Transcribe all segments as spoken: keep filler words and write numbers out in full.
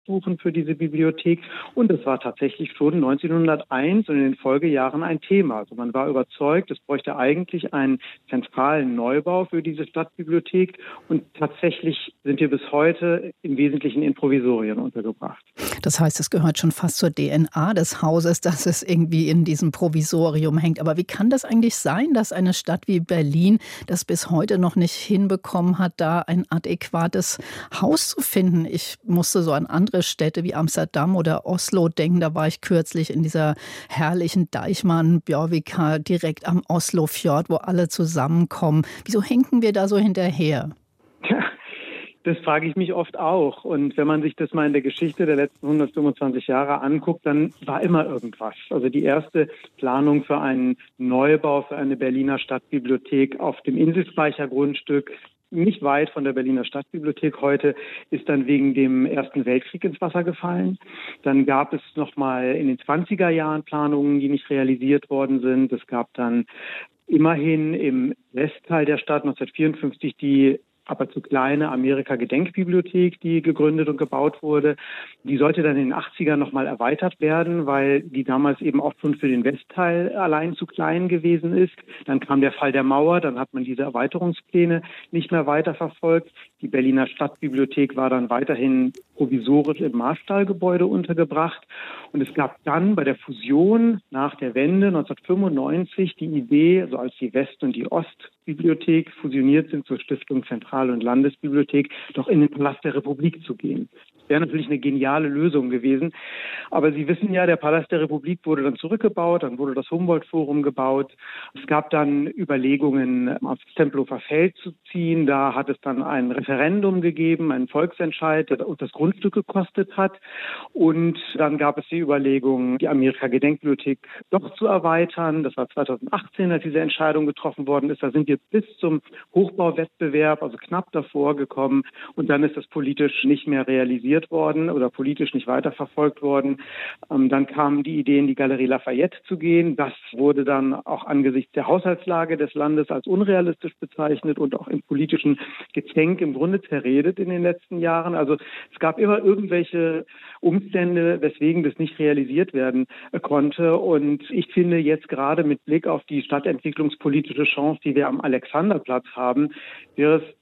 suchen für diese Bibliothek. Und das war tatsächlich schon neunzehnhunderteins und in den Folgejahren ein Thema. Also man war überzeugt, es bräuchte eigentlich einen zentralen Neubau für diese Stadtbibliothek. Und tatsächlich sind wir bis heute im Wesentlichen in Provisorien untergebracht. Das heißt, es gehört schon fast zur D N A des Hauses, dass es irgendwie in diesem Provisorium hängt. Aber wie kann das eigentlich sein, dass eine Stadt wie Berlin das bis heute noch nicht hinbekommen hat, da ein adäquates Haus zu finden? Ich musste so an andere Städte wie Amsterdam oder Oslo denken. Da war ich kürzlich in dieser herrlichen Deichmann Bjørvika direkt am Oslofjord, wo alle zusammenkommen. Wieso hinken wir da so hinterher? Ja, das frage ich mich oft auch. Und wenn man sich das mal in der Geschichte der letzten hundertfünfundzwanzig Jahre anguckt, dann war immer irgendwas. Also die erste Planung für einen Neubau für eine Berliner Stadtbibliothek auf dem Inselspeichergrundstück, nicht weit von der Berliner Stadtbibliothek heute, ist dann wegen dem Ersten Weltkrieg ins Wasser gefallen. Dann gab es noch mal in den zwanziger Jahren Planungen, die nicht realisiert worden sind. Es gab dann immerhin im Westteil der Stadt neunzehnhundertvierundfünfzig die aber zu kleine Amerika-Gedenkbibliothek, die gegründet und gebaut wurde. Die sollte dann in den achtzigern nochmal erweitert werden, weil die damals eben auch schon für den Westteil allein zu klein gewesen ist. Dann kam der Fall der Mauer, dann hat man diese Erweiterungspläne nicht mehr weiterverfolgt. Die Berliner Stadtbibliothek war dann weiterhin provisorisch im Marstallgebäude untergebracht. Und es gab dann bei der Fusion nach der Wende neunzehnhundertfünfundneunzig die Idee, also als die West- und die Ostbibliothek fusioniert sind zur Stiftung Zentral- und Landesbibliothek, doch in den Palast der Republik zu gehen. Das wäre natürlich eine geniale Lösung gewesen. Aber Sie wissen ja, der Palast der Republik wurde dann zurückgebaut, dann wurde das Humboldt-Forum gebaut. Es gab dann Überlegungen, aufs Tempelhofer Feld zu ziehen. Da hat es dann ein Referendum gegeben, einen Volksentscheid, der das Grundstück gekostet hat. Und dann gab es die Überlegung, die Amerika-Gedenkbibliothek doch zu erweitern. Das war zweitausendachtzehn, als diese Entscheidung getroffen worden ist. Da sind wir bis zum Hochbauwettbewerb, also knapp davor gekommen. Und dann ist das politisch nicht mehr realisiert worden oder politisch nicht weiterverfolgt worden. Ähm, dann kam die Idee, in die Galerie Lafayette zu gehen. Das wurde dann auch angesichts der Haushaltslage des Landes als unrealistisch bezeichnet und auch im politischen Gezänk im Grunde zerredet in den letzten Jahren. Also es gab immer irgendwelche Umstände, weswegen das nicht realisiert werden konnte. Und ich finde jetzt gerade mit Blick auf die stadtentwicklungspolitische Chance, die wir am Alexanderplatz haben, wäre es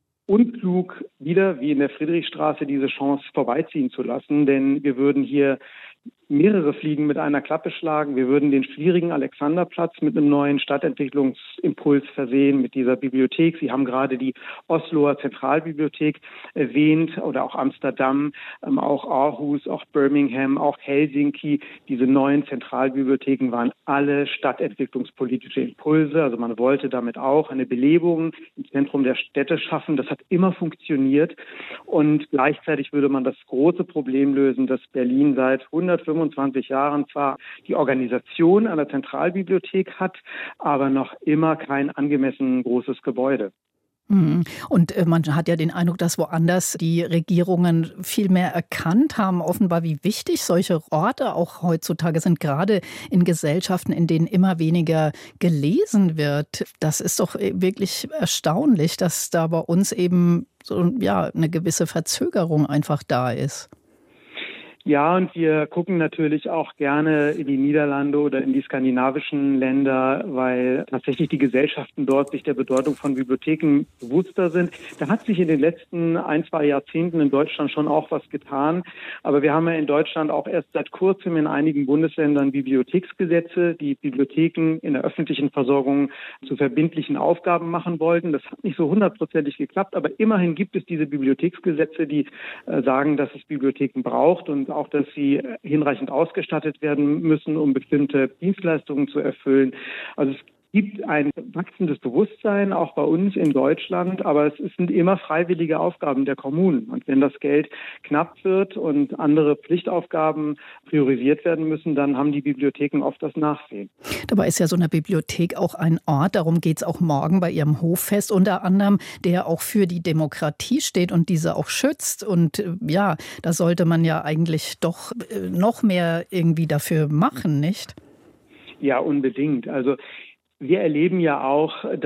unklug, wieder wie in der Friedrichstraße diese Chance vorbeiziehen zu lassen. Denn wir würden hier mehrere Fliegen mit einer Klappe schlagen. Wir würden den schwierigen Alexanderplatz mit einem neuen Stadtentwicklungsimpuls versehen, mit dieser Bibliothek. Sie haben gerade die Osloer Zentralbibliothek erwähnt oder auch Amsterdam, ähm, auch Aarhus, auch Birmingham, auch Helsinki. Diese neuen Zentralbibliotheken waren alle stadtentwicklungspolitische Impulse. Also man wollte damit auch eine Belebung im Zentrum der Städte schaffen. Das hat immer funktioniert. Und gleichzeitig würde man das große Problem lösen, dass Berlin seit hundertfünfundzwanzig Jahren zwar die Organisation einer Zentralbibliothek hat, aber noch immer kein angemessen großes Gebäude. Und man hat ja den Eindruck, dass woanders die Regierungen viel mehr erkannt haben, offenbar, wie wichtig solche Orte auch heutzutage sind, gerade in Gesellschaften, in denen immer weniger gelesen wird. Das ist doch wirklich erstaunlich, dass da bei uns eben so, ja, eine gewisse Verzögerung einfach da ist. Ja, und wir gucken natürlich auch gerne in die Niederlande oder in die skandinavischen Länder, weil tatsächlich die Gesellschaften dort sich der Bedeutung von Bibliotheken bewusster sind. Da hat sich in den letzten ein, zwei Jahrzehnten in Deutschland schon auch was getan. Aber wir haben ja in Deutschland auch erst seit kurzem in einigen Bundesländern Bibliotheksgesetze, die Bibliotheken in der öffentlichen Versorgung zu verbindlichen Aufgaben machen wollten. Das hat nicht so hundertprozentig geklappt, aber immerhin gibt es diese Bibliotheksgesetze, die äh, sagen, dass es Bibliotheken braucht und auch, dass sie hinreichend ausgestattet werden müssen, um bestimmte Dienstleistungen zu erfüllen. Also es gibt ein wachsendes Bewusstsein, auch bei uns in Deutschland, aber es sind immer freiwillige Aufgaben der Kommunen. Und wenn das Geld knapp wird und andere Pflichtaufgaben priorisiert werden müssen, dann haben die Bibliotheken oft das Nachsehen. Dabei ist ja so eine Bibliothek auch ein Ort, darum geht es auch morgen bei Ihrem Hoffest unter anderem, der auch für die Demokratie steht und diese auch schützt. Und ja, da sollte man ja eigentlich doch noch mehr irgendwie dafür machen, nicht? Ja, unbedingt. Also wir erleben ja auch, dass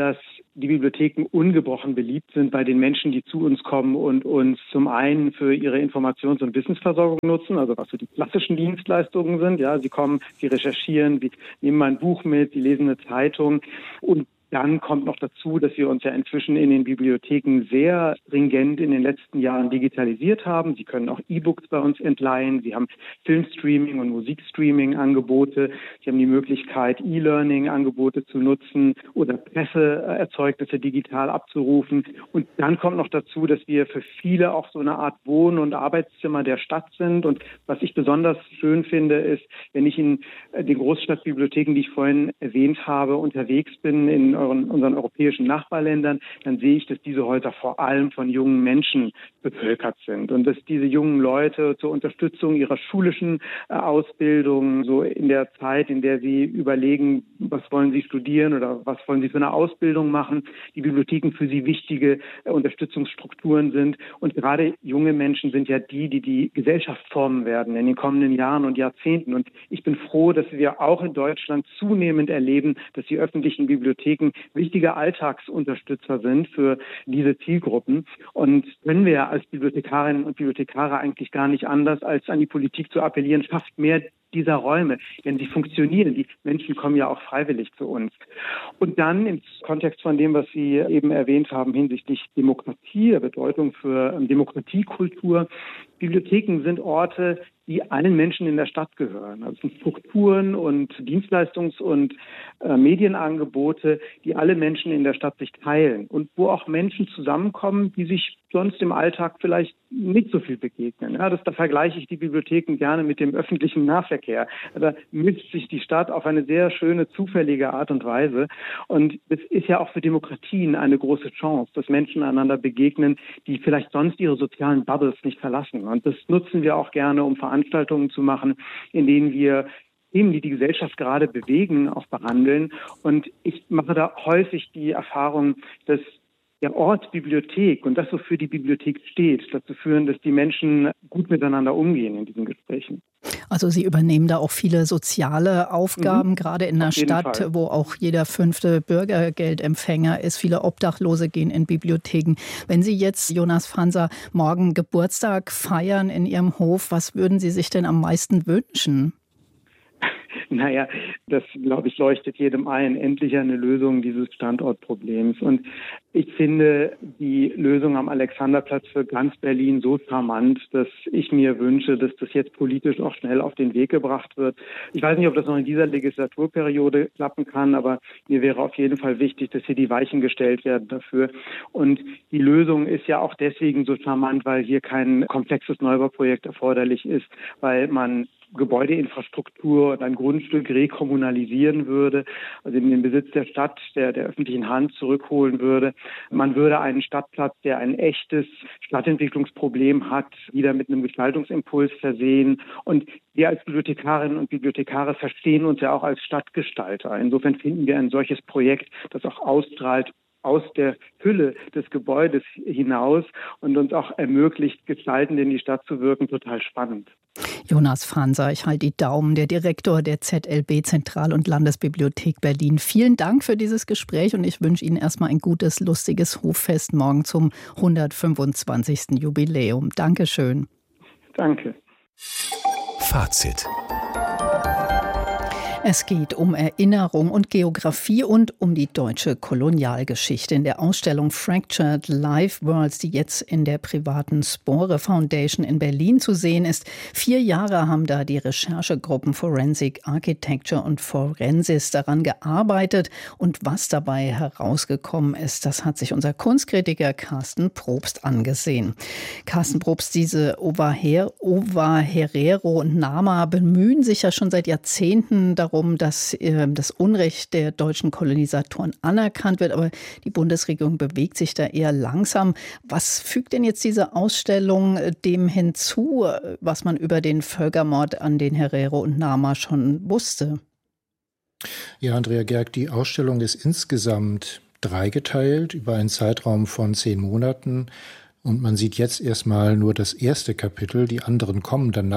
die Bibliotheken ungebrochen beliebt sind bei den Menschen, die zu uns kommen und uns zum einen für ihre Informations- und Wissensversorgung nutzen, also was so die klassischen Dienstleistungen sind. Ja, sie kommen, sie recherchieren, sie nehmen ein Buch mit, sie lesen eine Zeitung und dann kommt noch dazu, dass wir uns ja inzwischen in den Bibliotheken sehr stringent in den letzten Jahren digitalisiert haben. Sie können auch E-Books bei uns entleihen. Sie haben Filmstreaming und Musikstreaming-Angebote. Sie haben die Möglichkeit, E-Learning-Angebote zu nutzen oder Presseerzeugnisse digital abzurufen. Und dann kommt noch dazu, dass wir für viele auch so eine Art Wohn- und Arbeitszimmer der Stadt sind. Und was ich besonders schön finde, ist, wenn ich in den Großstadtbibliotheken, die ich vorhin erwähnt habe, unterwegs bin, in euren, unseren europäischen Nachbarländern, dann sehe ich, dass diese Häuser vor allem von jungen Menschen bevölkert sind und dass diese jungen Leute zur Unterstützung ihrer schulischen äh, Ausbildung, so in der Zeit, in der sie überlegen, was wollen sie studieren oder was wollen sie für eine Ausbildung machen, die Bibliotheken für sie wichtige äh, Unterstützungsstrukturen sind. Und gerade junge Menschen sind ja die, die die Gesellschaft formen werden in den kommenden Jahren und Jahrzehnten. Und ich bin froh, dass wir auch in Deutschland zunehmend erleben, dass die öffentlichen Bibliotheken wichtige Alltagsunterstützer sind für diese Zielgruppen. Und können wir als Bibliothekarinnen und Bibliothekare eigentlich gar nicht anders, als an die Politik zu appellieren, schafft mehr dieser Räume, denn sie funktionieren. Die Menschen kommen ja auch freiwillig zu uns. Und dann im Kontext von dem, was Sie eben erwähnt haben hinsichtlich Demokratie, der Bedeutung für ähm, Demokratiekultur. Bibliotheken sind Orte, die allen Menschen in der Stadt gehören. Also es sind Strukturen und Dienstleistungs- und äh, Medienangebote, die alle Menschen in der Stadt sich teilen und wo auch Menschen zusammenkommen, die sich sonst im Alltag vielleicht nicht so viel begegnen. Ja, das, da vergleiche ich die Bibliotheken gerne mit dem öffentlichen Nahverkehr. Da mischt sich die Stadt auf eine sehr schöne, zufällige Art und Weise. Und es ist ja auch für Demokratien eine große Chance, dass Menschen einander begegnen, die vielleicht sonst ihre sozialen Bubbles nicht verlassen. Und das nutzen wir auch gerne, um Veranstaltungen zu machen, in denen wir Themen, die die Gesellschaft gerade bewegen, auch behandeln. Und ich mache da häufig die Erfahrung, dass der Ort Bibliothek und das, wofür die Bibliothek steht, dazu führen, dass die Menschen gut miteinander umgehen in diesen Gesprächen. Also Sie übernehmen da auch viele soziale Aufgaben, Mhm. gerade in einer Stadt, Fall. wo auch jeder fünfte Bürgergeldempfänger ist. Viele Obdachlose gehen in Bibliotheken. Wenn Sie jetzt, Jonas Franser, morgen Geburtstag feiern in Ihrem Hof, was würden Sie sich denn am meisten wünschen? Naja, das, glaube ich, leuchtet jedem ein. Endlich eine Lösung dieses Standortproblems. Und ich finde die Lösung am Alexanderplatz für ganz Berlin so charmant, dass ich mir wünsche, dass das jetzt politisch auch schnell auf den Weg gebracht wird. Ich weiß nicht, ob das noch in dieser Legislaturperiode klappen kann, aber mir wäre auf jeden Fall wichtig, dass hier die Weichen gestellt werden dafür. Und die Lösung ist ja auch deswegen so charmant, weil hier kein komplexes Neubauprojekt erforderlich ist, weil man Gebäudeinfrastruktur und ein Grundstück rekommunalisieren würde, also in den Besitz der Stadt, der, der öffentlichen Hand zurückholen würde. Man würde einen Stadtplatz, der ein echtes Stadtentwicklungsproblem hat, wieder mit einem Gestaltungsimpuls versehen. Und wir als Bibliothekarinnen und Bibliothekare verstehen uns ja auch als Stadtgestalter. Insofern finden wir ein solches Projekt, das auch ausstrahlt aus der Hülle des Gebäudes hinaus und uns auch ermöglicht, gestaltend in die Stadt zu wirken, total spannend. Jonas Franser, ich halte die Daumen, der Direktor der Z L B Zentral- und Landesbibliothek Berlin. Vielen Dank für dieses Gespräch und ich wünsche Ihnen erstmal ein gutes, lustiges Hoffest morgen zum hundertfünfundzwanzigsten Jubiläum. Dankeschön. Danke. Fazit. Es geht um Erinnerung und Geografie und um die deutsche Kolonialgeschichte. In der Ausstellung Fractured Life Worlds, die jetzt in der privaten Spore Foundation in Berlin zu sehen ist. Vier Jahre haben da die Recherchegruppen Forensic Architecture und Forensis daran gearbeitet. Und was dabei herausgekommen ist, das hat sich unser Kunstkritiker Carsten Probst angesehen. Carsten Probst, diese Ovaher, Ovaherero und Nama bemühen sich ja schon seit Jahrzehnten darum, dass äh, das Unrecht der deutschen Kolonisatoren anerkannt wird. Aber die Bundesregierung bewegt sich da eher langsam. Was fügt denn jetzt diese Ausstellung dem hinzu, was man über den Völkermord an den Herero und Nama schon wusste? Ja, Andrea Gerg, die Ausstellung ist insgesamt dreigeteilt über einen Zeitraum von zehn Monaten. Und man sieht jetzt erstmal nur das erste Kapitel. Die anderen kommen danach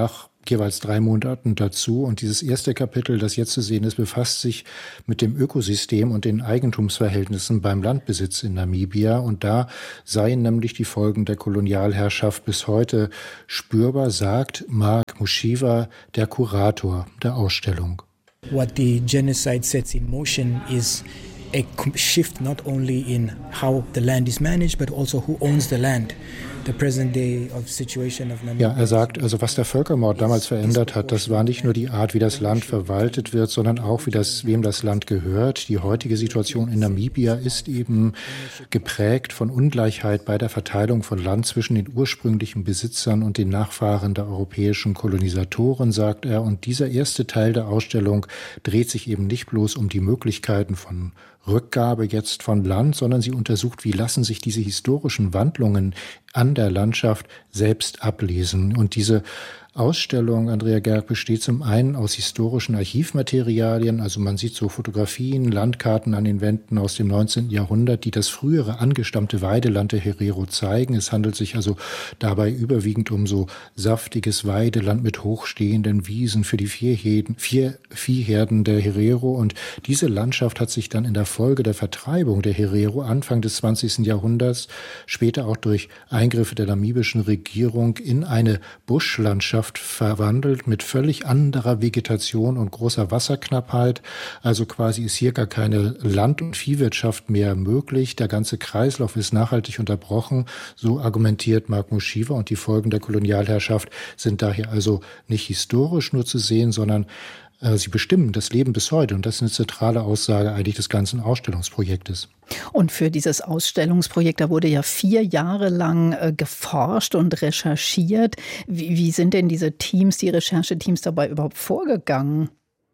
jeweils drei Monaten dazu. Und dieses erste Kapitel, das jetzt zu sehen ist, befasst sich mit dem Ökosystem und den Eigentumsverhältnissen beim Landbesitz in Namibia. Und da seien nämlich die Folgen der Kolonialherrschaft bis heute spürbar, sagt Mark Mushiva, der Kurator der Ausstellung. What the genocide sets in motion is a shift not only in how the land is managed, but also who owns the land. The present day of situation of Namibia. Ja, er sagt, also was der Völkermord damals verändert hat, das war nicht nur die Art, wie das Land verwaltet wird, sondern auch, wie das, wem das Land gehört. Die heutige Situation in Namibia ist eben geprägt von Ungleichheit bei der Verteilung von Land zwischen den ursprünglichen Besitzern und den Nachfahren der europäischen Kolonisatoren, sagt er. Und dieser erste Teil der Ausstellung dreht sich eben nicht bloß um die Möglichkeiten von Rückgabe jetzt von Land, sondern sie untersucht, wie lassen sich diese historischen Wandlungen an der Landschaft selbst ablesen. Und diese Ausstellung, Andrea Gerg, besteht zum einen aus historischen Archivmaterialien, also man sieht so Fotografien, Landkarten an den Wänden aus dem neunzehnten Jahrhundert, die das frühere angestammte Weideland der Herero zeigen. Es handelt sich also dabei überwiegend um so saftiges Weideland mit hochstehenden Wiesen für die Vierherden, vier Viehherden der Herero. Und diese Landschaft hat sich dann in der Folge der Vertreibung der Herero Anfang des zwanzigsten Jahrhunderts, später auch durch Eingriffe der namibischen Regierung, in eine Buschlandschaft verwandelt mit völlig anderer Vegetation und großer Wasserknappheit. Also quasi ist hier gar keine Land- und Viehwirtschaft mehr möglich. Der ganze Kreislauf ist nachhaltig unterbrochen. So argumentiert Mark Mushiva, und die Folgen der Kolonialherrschaft sind daher also nicht historisch nur zu sehen, sondern äh, sie bestimmen das Leben bis heute. Und das ist eine zentrale Aussage eigentlich des ganzen Ausstellungsprojektes. Und für dieses Ausstellungsprojekt, da wurde ja vier Jahre lang äh, geforscht und recherchiert. Wie, wie sind denn diese Teams, die Rechercheteams dabei überhaupt vorgegangen?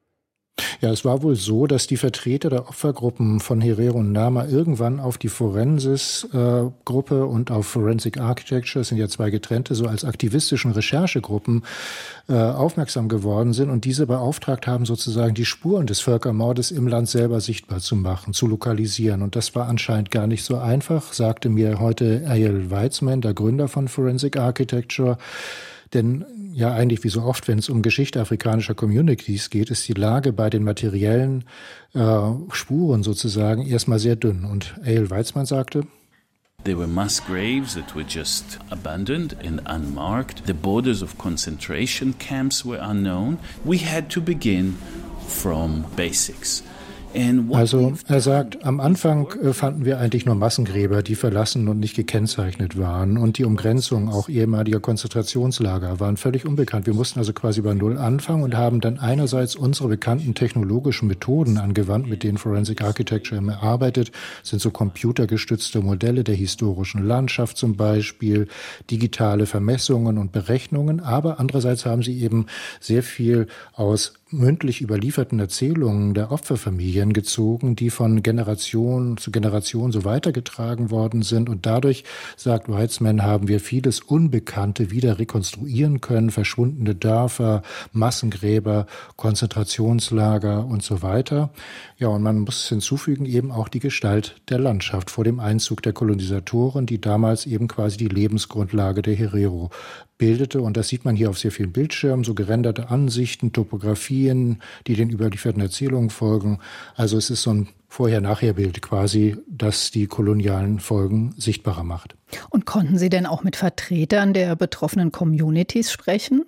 Ja, es war wohl so, dass die Vertreter der Opfergruppen von Herero und Nama irgendwann auf die Forensis-Gruppe äh, und auf Forensic Architecture, das sind ja zwei getrennte, so als aktivistischen Recherchegruppen äh, aufmerksam geworden sind und diese beauftragt haben, sozusagen die Spuren des Völkermordes im Land selber sichtbar zu machen, zu lokalisieren. Und das war anscheinend gar nicht so einfach, sagte mir heute Eyal Weizman, der Gründer von Forensic Architecture. Denn ja, eigentlich wie so oft, wenn es um Geschichte afrikanischer Communities geht, ist die Lage bei den materiellen äh, Spuren sozusagen erstmal sehr dünn. Und Eyal Weizman sagte: There were mass graves that were just abandoned and unmarked. The borders of concentration camps were unknown. We had to begin from basics. Also er sagt, am Anfang fanden wir eigentlich nur Massengräber, die verlassen und nicht gekennzeichnet waren. Und die Umgrenzung auch ehemaliger Konzentrationslager waren völlig unbekannt. Wir mussten also quasi bei Null anfangen und haben dann einerseits unsere bekannten technologischen Methoden angewandt, mit denen Forensic Architecture immer arbeitet. Das sind so computergestützte Modelle der historischen Landschaft zum Beispiel, digitale Vermessungen und Berechnungen. Aber andererseits haben sie eben sehr viel aus mündlich überlieferten Erzählungen der Opferfamilien gezogen, die von Generation zu Generation so weitergetragen worden sind. Und dadurch, sagt Weizman, haben wir vieles Unbekannte wieder rekonstruieren können, verschwundene Dörfer, Massengräber, Konzentrationslager und so weiter. Ja, und man muss hinzufügen eben auch die Gestalt der Landschaft vor dem Einzug der Kolonisatoren, die damals eben quasi die Lebensgrundlage der Herero bildete. Und das sieht man hier auf sehr vielen Bildschirmen, so gerenderte Ansichten, Topografien, die den überlieferten Erzählungen folgen. Also es ist so ein Vorher-Nachher-Bild quasi, das die kolonialen Folgen sichtbarer macht. Und konnten Sie denn auch mit Vertretern der betroffenen Communities sprechen?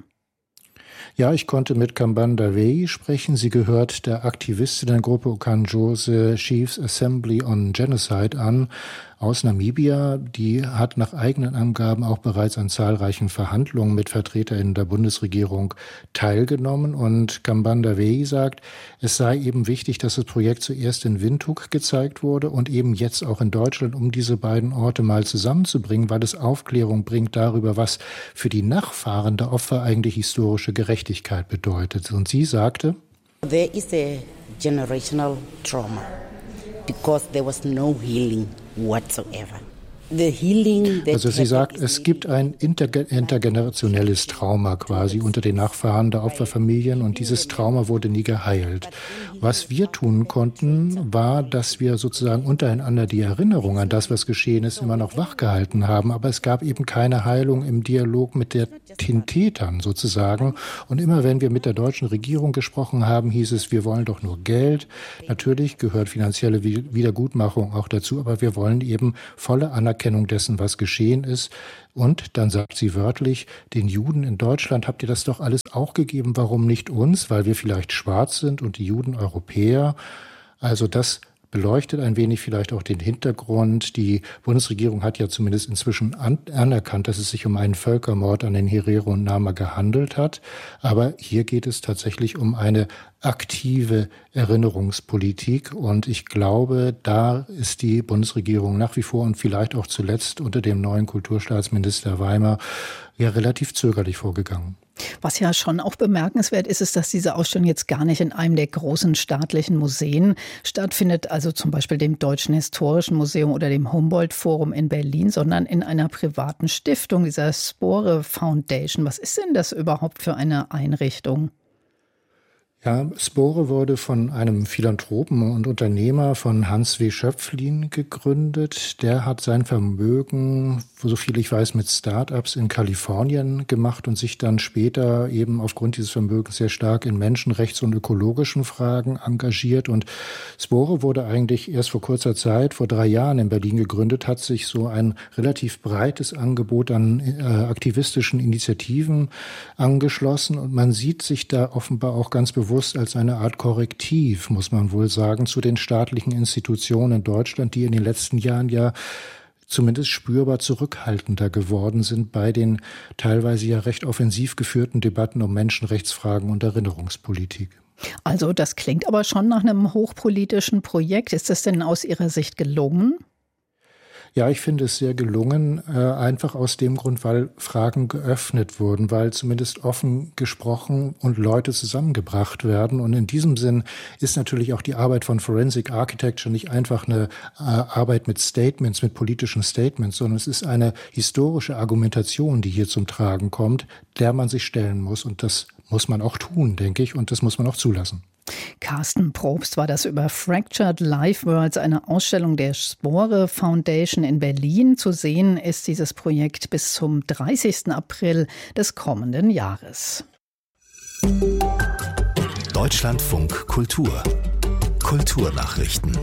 Ja, ich konnte mit Kambanda Wei sprechen. Sie gehört der Aktivistinnengruppe Okanjose Chiefs Assembly on Genocide an aus Namibia. Die hat nach eigenen Angaben auch bereits an zahlreichen Verhandlungen mit VertreterInnen der Bundesregierung teilgenommen. Und Kambanda Wei sagt, es sei eben wichtig, dass das Projekt zuerst in Windhoek gezeigt wurde und eben jetzt auch in Deutschland, um diese beiden Orte mal zusammenzubringen, weil es Aufklärung bringt darüber, was für die Nachfahren der Opfer eigentlich historische Gerechtigkeit bedeutet. Und sie sagte: There is a generational trauma because there was no healing whatsoever. Also sie sagt, es gibt ein interge- intergenerationelles Trauma quasi unter den Nachfahren der Opferfamilien und dieses Trauma wurde nie geheilt. Was wir tun konnten, war, dass wir sozusagen untereinander die Erinnerung an das, was geschehen ist, immer noch wachgehalten haben, aber es gab eben keine Heilung im Dialog mit den Tätern sozusagen. Und immer wenn wir mit der deutschen Regierung gesprochen haben, hieß es, wir wollen doch nur Geld. Natürlich gehört finanzielle Wiedergutmachung auch dazu, aber wir wollen eben volle Anerkennung dessen, was geschehen ist. Und dann sagt sie wörtlich, den Juden in Deutschland habt ihr das doch alles auch gegeben, warum nicht uns? Weil wir vielleicht schwarz sind und die Juden Europäer. Also das beleuchtet ein wenig vielleicht auch den Hintergrund. Die Bundesregierung hat ja zumindest inzwischen an, anerkannt, dass es sich um einen Völkermord an den Herero und Nama gehandelt hat. Aber hier geht es tatsächlich um eine aktive Erinnerungspolitik. Und ich glaube, da ist die Bundesregierung nach wie vor und vielleicht auch zuletzt unter dem neuen Kulturstaatsminister Weimar ja relativ zögerlich vorgegangen. Was ja schon auch bemerkenswert ist, ist, dass diese Ausstellung jetzt gar nicht in einem der großen staatlichen Museen stattfindet, also zum Beispiel dem Deutschen Historischen Museum oder dem Humboldt-Forum in Berlin, sondern in einer privaten Stiftung, dieser Spore Foundation. Was ist denn das überhaupt für eine Einrichtung? Ja, Spore wurde von einem Philanthropen und Unternehmer von Hans W. Schöpflin gegründet. Der hat sein Vermögen, so viel ich weiß, mit Start-ups in Kalifornien gemacht und sich dann später eben aufgrund dieses Vermögens sehr stark in Menschenrechts- und ökologischen Fragen engagiert. Und Spore wurde eigentlich erst vor kurzer Zeit, vor drei Jahren in Berlin gegründet, hat sich so ein relativ breites Angebot an äh, aktivistischen Initiativen angeschlossen. Und man sieht sich da offenbar auch ganz bewusst als eine Art Korrektiv, muss man wohl sagen, zu den staatlichen Institutionen in Deutschland, die in den letzten Jahren ja zumindest spürbar zurückhaltender geworden sind bei den teilweise ja recht offensiv geführten Debatten um Menschenrechtsfragen und Erinnerungspolitik. Also das klingt aber schon nach einem hochpolitischen Projekt. Ist das denn aus Ihrer Sicht gelungen? Ja, ich finde es sehr gelungen, äh, einfach aus dem Grund, weil Fragen geöffnet wurden, weil zumindest offen gesprochen und Leute zusammengebracht werden. Und in diesem Sinn ist natürlich auch die Arbeit von Forensic Architecture nicht einfach eine äh, Arbeit mit Statements, mit politischen Statements, sondern es ist eine historische Argumentation, die hier zum Tragen kommt, der man sich stellen muss. Und das muss man auch tun, denke ich, und das muss man auch zulassen. Carsten Probst war das über Fractured Life Worlds, eine Ausstellung der Spore Foundation in Berlin. Zu sehen ist dieses Projekt bis zum dreißigsten April des kommenden Jahres. Deutschlandfunk Kultur. Kulturnachrichten.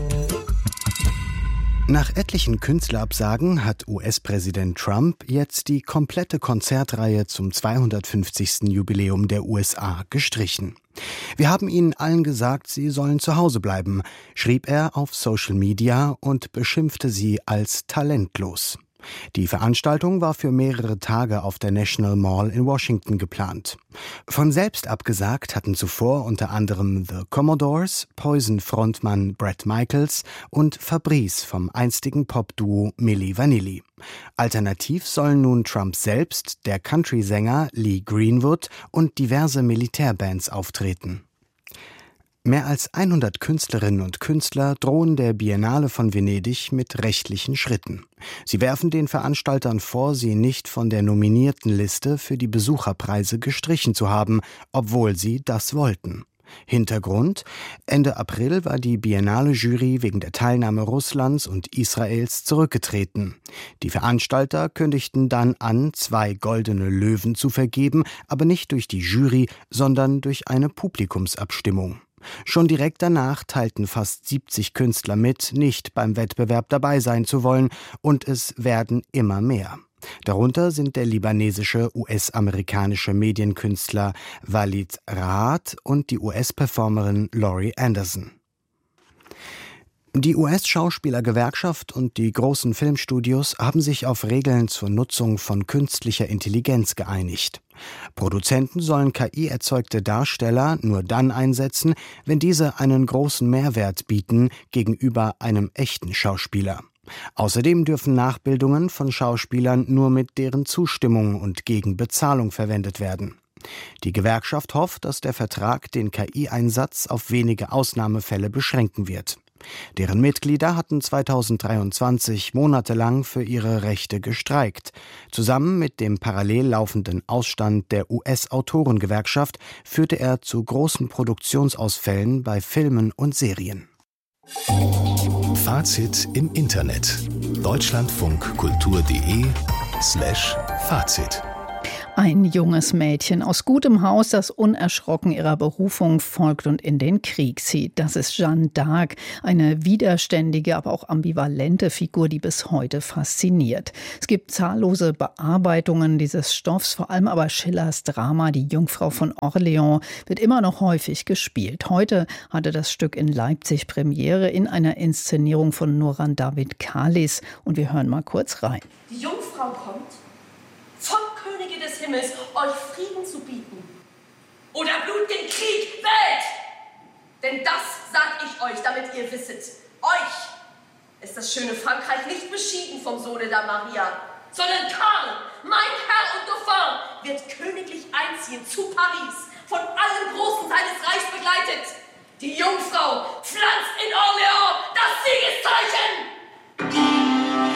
Nach etlichen Künstlerabsagen hat U S-Präsident Trump jetzt die komplette Konzertreihe zum zweihundertfünfzigsten Jubiläum der U S A gestrichen. Wir haben ihnen allen gesagt, sie sollen zu Hause bleiben, schrieb er auf Social Media und beschimpfte sie als talentlos. Die Veranstaltung war für mehrere Tage auf der National Mall in Washington geplant. Von selbst abgesagt hatten zuvor unter anderem The Commodores, Poison-Frontmann Bret Michaels und Fabrice vom einstigen Popduo Milli Vanilli. Alternativ sollen nun Trump selbst, der Country-Sänger Lee Greenwood und diverse Militärbands auftreten. Mehr als hundert Künstlerinnen und Künstler drohen der Biennale von Venedig mit rechtlichen Schritten. Sie werfen den Veranstaltern vor, sie nicht von der nominierten Liste für die Besucherpreise gestrichen zu haben, obwohl sie das wollten. Hintergrund: Ende April war die Biennale-Jury wegen der Teilnahme Russlands und Israels zurückgetreten. Die Veranstalter kündigten dann an, zwei goldene Löwen zu vergeben, aber nicht durch die Jury, sondern durch eine Publikumsabstimmung. Schon direkt danach teilten fast siebzig Künstler mit, nicht beim Wettbewerb dabei sein zu wollen, und es werden immer mehr. Darunter sind der libanesische U S-amerikanische Medienkünstler Walid Raad und die U S-Performerin Laurie Anderson. Die U S-Schauspielergewerkschaft und die großen Filmstudios haben sich auf Regeln zur Nutzung von künstlicher Intelligenz geeinigt. Produzenten sollen K I-erzeugte Darsteller nur dann einsetzen, wenn diese einen großen Mehrwert bieten gegenüber einem echten Schauspieler. Außerdem dürfen Nachbildungen von Schauspielern nur mit deren Zustimmung und gegen Bezahlung verwendet werden. Die Gewerkschaft hofft, dass der Vertrag den K I-Einsatz auf wenige Ausnahmefälle beschränken wird. Deren Mitglieder hatten zweitausenddreiundzwanzig monatelang für ihre Rechte gestreikt. Zusammen mit dem parallel laufenden Ausstand der U S-Autorengewerkschaft führte er zu großen Produktionsausfällen bei Filmen und Serien. Fazit im Internet. deutschlandfunkkultur.de slash Fazit. Ein junges Mädchen aus gutem Haus, das unerschrocken ihrer Berufung folgt und in den Krieg zieht. Das ist Jeanne d'Arc, eine widerständige, aber auch ambivalente Figur, die bis heute fasziniert. Es gibt zahllose Bearbeitungen dieses Stoffs, vor allem aber Schillers Drama Die Jungfrau von Orleans wird immer noch häufig gespielt. Heute hatte das Stück in Leipzig Premiere in einer Inszenierung von Nuran David Khalis. Und wir hören mal kurz rein. Die Jungfrau kommt vom Könige des Himmels, euch Frieden zu bieten. Oder blut den Krieg, Welt! Denn das sag ich euch, damit ihr wisset. Euch ist das schöne Frankreich nicht beschieden vom Sohne der Maria, sondern Karl, mein Herr und Dauphin, wird königlich einziehen zu Paris, von allen Großen seines Reichs begleitet. Die Jungfrau pflanzt in Orleans das Siegeszeichen!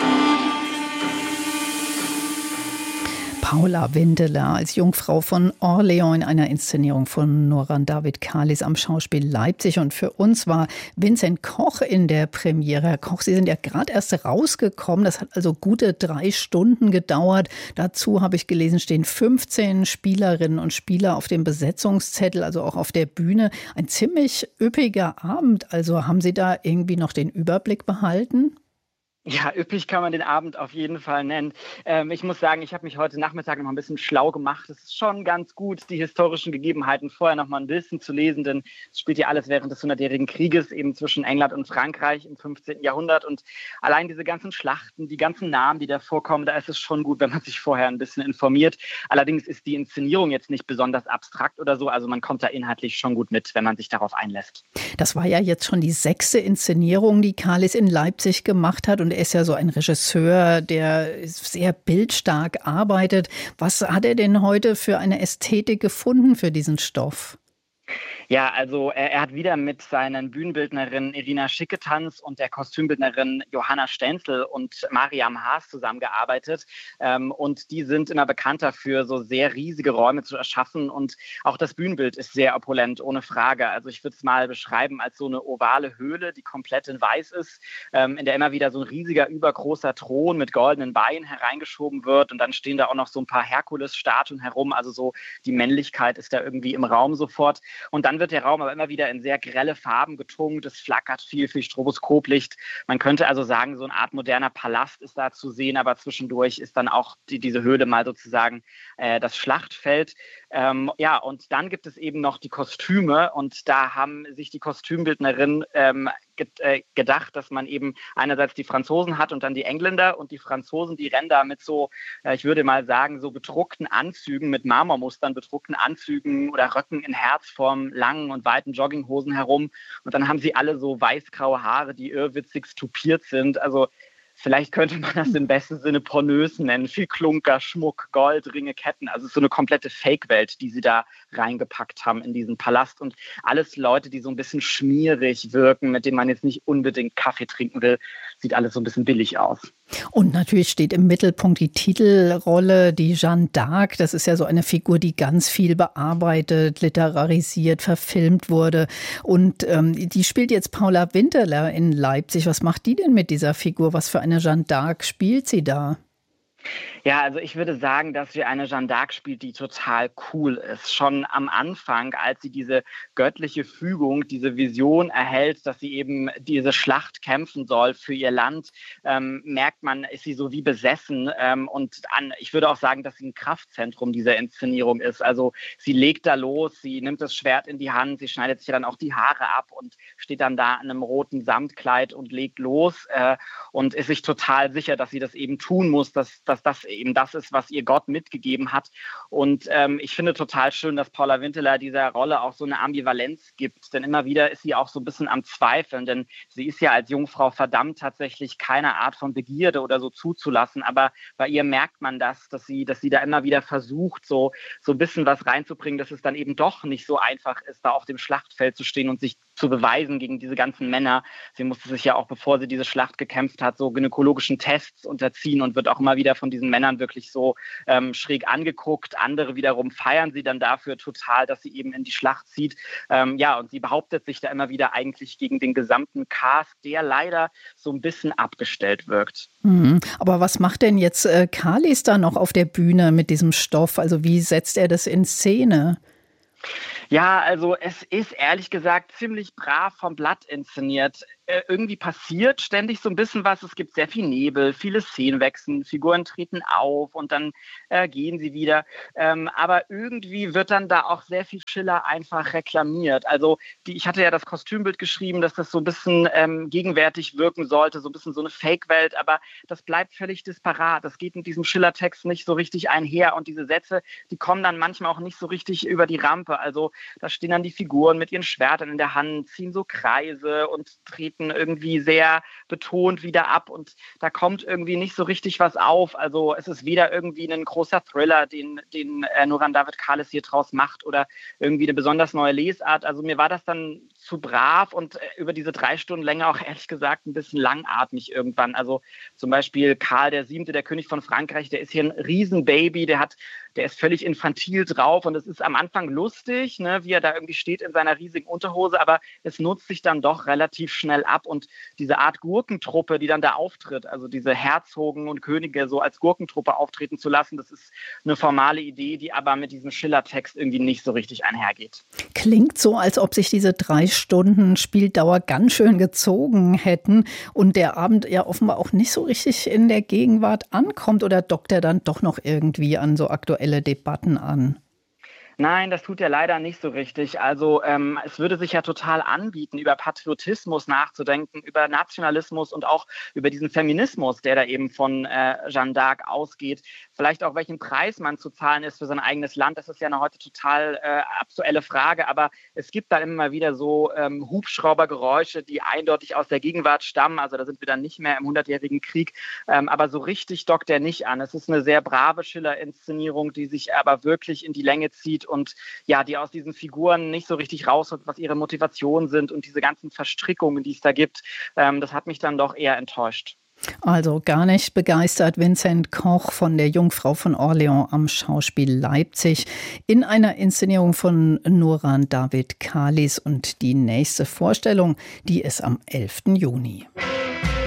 Paula Windeler als Jungfrau von Orleans in einer Inszenierung von Nuran David Khalis am Schauspiel Leipzig. Und für uns war Vincent Koch in der Premiere. Herr Koch, Sie sind ja gerade erst rausgekommen. Das hat also gute drei Stunden gedauert. Dazu habe ich gelesen, stehen fünfzehn Spielerinnen und Spieler auf dem Besetzungszettel, also auch auf der Bühne. Ein ziemlich üppiger Abend. Also haben Sie da irgendwie noch den Überblick behalten? Ja, üppig kann man den Abend auf jeden Fall nennen. Ähm, ich muss sagen, ich habe mich heute Nachmittag noch ein bisschen schlau gemacht. Es ist schon ganz gut, die historischen Gegebenheiten vorher noch mal ein bisschen zu lesen, denn es spielt ja alles während des hundertjährigen Krieges eben zwischen England und Frankreich im fünfzehnten Jahrhundert. Und allein diese ganzen Schlachten, die ganzen Namen, die da vorkommen, da ist es schon gut, wenn man sich vorher ein bisschen informiert. Allerdings ist die Inszenierung jetzt nicht besonders abstrakt oder so. Also man kommt da inhaltlich schon gut mit, wenn man sich darauf einlässt. Das war ja jetzt schon die sechste Inszenierung, die Khalis in Leipzig gemacht hat. Und er ist ja so ein Regisseur, der sehr bildstark arbeitet. Was hat er denn heute für eine Ästhetik gefunden für diesen Stoff? Ja, also er, er hat wieder mit seinen Bühnenbildnerinnen Irina Schicketanz und der Kostümbildnerin Johanna Stenzel und Mariam Haas zusammengearbeitet. Ähm, und die sind immer bekannt dafür, so sehr riesige Räume zu erschaffen. Und auch das Bühnenbild ist sehr opulent, ohne Frage. Also ich würde es mal beschreiben als so eine ovale Höhle, die komplett in weiß ist, ähm, in der immer wieder so ein riesiger, übergroßer Thron mit goldenen Beinen hereingeschoben wird. Und dann stehen da auch noch so ein paar Herkules-Statuen herum. Also so die Männlichkeit ist da irgendwie im Raum sofort. Und dann wird der Raum aber immer wieder in sehr grelle Farben getunkt. Es flackert viel, viel Stroboskoplicht. Man könnte also sagen, so eine Art moderner Palast ist da zu sehen, aber zwischendurch ist dann auch die, diese Höhle mal sozusagen äh, das Schlachtfeld. Ähm, ja, und dann gibt es eben noch die Kostüme und da haben sich die Kostümbildnerinnen ähm, gedacht, dass man eben einerseits die Franzosen hat und dann die Engländer und die Franzosen, die rennen da mit so, ich würde mal sagen, so bedruckten Anzügen, mit Marmormustern bedruckten Anzügen oder Röcken in Herzform, langen und weiten Jogginghosen herum und dann haben sie alle so weißgraue Haare, die irrwitzig tupiert sind, also vielleicht könnte man das im besten Sinne pornös nennen. Viel Klunker, Schmuck, Gold, Ringe, Ketten. Also es ist so eine komplette Fake-Welt, die sie da reingepackt haben in diesen Palast. Und alles Leute, die so ein bisschen schmierig wirken, mit denen man jetzt nicht unbedingt Kaffee trinken will. Sieht alles so ein bisschen billig aus. Und natürlich steht im Mittelpunkt die Titelrolle, die Jeanne d'Arc. Das ist ja so eine Figur, die ganz viel bearbeitet, literarisiert, verfilmt wurde. Und ähm, die spielt jetzt Paula Windeler in Leipzig. Was macht die denn mit dieser Figur? Was für eine Jeanne d'Arc spielt sie da? Ja, also ich würde sagen, dass sie eine Jeanne d'Arc spielt, die total cool ist. Schon am Anfang, als sie diese göttliche Fügung, diese Vision erhält, dass sie eben diese Schlacht kämpfen soll für ihr Land, ähm, merkt man, ist sie so wie besessen. Ähm, und an, ich würde auch sagen, dass sie ein Kraftzentrum dieser Inszenierung ist. Also sie legt da los, sie nimmt das Schwert in die Hand, sie schneidet sich dann auch die Haare ab und steht dann da in einem roten Samtkleid und legt los äh, und ist sich total sicher, dass sie das eben tun muss, dass, dass dass das eben das ist, was ihr Gott mitgegeben hat. Und ähm, ich finde total schön, dass Paula Winteler dieser Rolle auch so eine Ambivalenz gibt. Denn immer wieder ist sie auch so ein bisschen am Zweifeln, denn sie ist ja als Jungfrau verdammt, tatsächlich keine Art von Begierde oder so zuzulassen. Aber bei ihr merkt man das, dass sie, dass sie da immer wieder versucht, so, so ein bisschen was reinzubringen, dass es dann eben doch nicht so einfach ist, da auf dem Schlachtfeld zu stehen und sich zu beweisen gegen diese ganzen Männer. Sie musste sich ja auch, bevor sie diese Schlacht gekämpft hat, so gynäkologischen Tests unterziehen und wird auch immer wieder von diesen Männern wirklich so ähm, schräg angeguckt. Andere wiederum feiern sie dann dafür total, dass sie eben in die Schlacht zieht. Ähm, ja, und sie behauptet sich da immer wieder eigentlich gegen den gesamten Cast, der leider so ein bisschen abgestellt wirkt. Mhm. Aber was macht denn jetzt äh, Kalis da noch auf der Bühne mit diesem Stoff? Also wie setzt er das in Szene? Ja, also es ist ehrlich gesagt ziemlich brav vom Blatt inszeniert. Äh, irgendwie passiert ständig so ein bisschen was. Es gibt sehr viel Nebel, viele Szenenwechsel, Figuren treten auf und dann äh, gehen sie wieder. Ähm, aber irgendwie wird dann da auch sehr viel Schiller einfach reklamiert. Also die, ich hatte ja das Kostümbild geschrieben, dass das so ein bisschen ähm, gegenwärtig wirken sollte, so ein bisschen so eine Fake-Welt, aber das bleibt völlig disparat. Das geht mit diesem Schiller-Text nicht so richtig einher und diese Sätze, die kommen dann manchmal auch nicht so richtig über die Rampe. Also da stehen dann die Figuren mit ihren Schwertern in der Hand, ziehen so Kreise und treten irgendwie sehr betont wieder ab und da kommt irgendwie nicht so richtig was auf. Also es ist weder irgendwie ein großer Thriller, den, den äh, Nuran David Khalis hier draus macht oder irgendwie eine besonders neue Lesart. Also mir war das dann zu brav und äh, über diese drei Stunden Länge auch ehrlich gesagt ein bisschen langatmig irgendwann. Also zum Beispiel Karl der Siebte, der König von Frankreich, der ist hier ein Riesenbaby, der hat Der ist völlig infantil drauf und es ist am Anfang lustig, ne, wie er da irgendwie steht in seiner riesigen Unterhose, aber es nutzt sich dann doch relativ schnell ab und diese Art Gurkentruppe, die dann da auftritt, also diese Herzogen und Könige so als Gurkentruppe auftreten zu lassen, das ist eine formale Idee, die aber mit diesem Schiller-Text irgendwie nicht so richtig einhergeht. Klingt so, als ob sich diese drei Stunden Spieldauer ganz schön gezogen hätten und der Abend ja offenbar auch nicht so richtig in der Gegenwart ankommt oder dockt er dann doch noch irgendwie an so aktuellen Debatten an? Nein, das tut er leider nicht so richtig. Also ähm, es würde sich ja total anbieten, über Patriotismus nachzudenken, über Nationalismus und auch über diesen Feminismus, der da eben von äh, Jeanne d'Arc ausgeht. Vielleicht auch, welchen Preis man zu zahlen ist für sein eigenes Land. Das ist ja eine heute total äh, aktuelle Frage. Aber es gibt da immer wieder so ähm, Hubschraubergeräusche, die eindeutig aus der Gegenwart stammen. Also da sind wir dann nicht mehr im hundertjährigen Krieg. Ähm, aber so richtig dockt er nicht an. Es ist eine sehr brave Schiller-Inszenierung, die sich aber wirklich in die Länge zieht und ja, die aus diesen Figuren nicht so richtig rausholt, was ihre Motivationen sind und diese ganzen Verstrickungen, die es da gibt, ähm, das hat mich dann doch eher enttäuscht. Also gar nicht begeistert Vincent Koch von der Jungfrau von Orleans am Schauspiel Leipzig in einer Inszenierung von Nuran David Khalis und die nächste Vorstellung, die ist am elften Juni.